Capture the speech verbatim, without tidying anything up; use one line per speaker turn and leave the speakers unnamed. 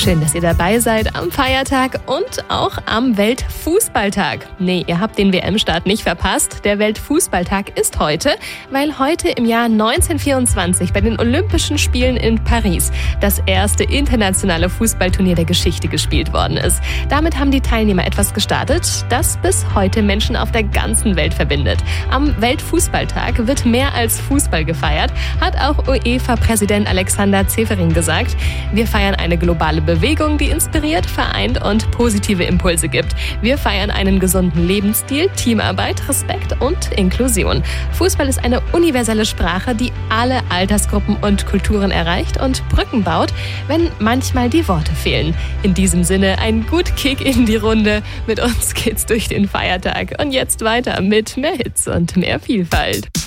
Schön, dass ihr dabei seid am Feiertag und auch am Weltfußballtag. Nee, ihr habt den W M-Start nicht verpasst. Der Weltfußballtag ist heute, weil heute im Jahr neunzehnhundertvierundzwanzig bei den Olympischen Spielen in Paris das erste internationale Fußballturnier der Geschichte gespielt worden ist. Damit haben die Teilnehmer etwas gestartet, das bis heute Menschen auf der ganzen Welt verbindet. Am Weltfußballtag wird mehr als Fußball gefeiert, hat auch UEFA-Präsident Alexander Ceferin gesagt. Wir feiern eine globale Bewegung, die inspiriert, vereint und positive Impulse gibt. Wir feiern einen gesunden Lebensstil, Teamarbeit, Respekt und Inklusion. Fußball ist eine universelle Sprache, die alle Altersgruppen und Kulturen erreicht und Brücken baut, wenn manchmal die Worte fehlen. In diesem Sinne ein gut Kick in die Runde. Mit uns geht's durch den Feiertag und jetzt weiter mit mehr Hits und mehr Vielfalt.